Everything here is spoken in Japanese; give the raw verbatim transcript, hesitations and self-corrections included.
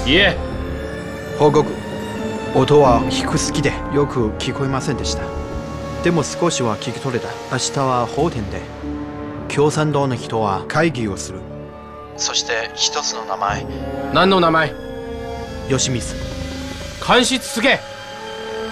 いえ。 報告。音は低すぎてよく聞こえませんでした。でも少しは聞き取れた。明日は法廷で共産党の人は会議をする。そして一つの名前。 何の名前？ 吉光。 監視続け。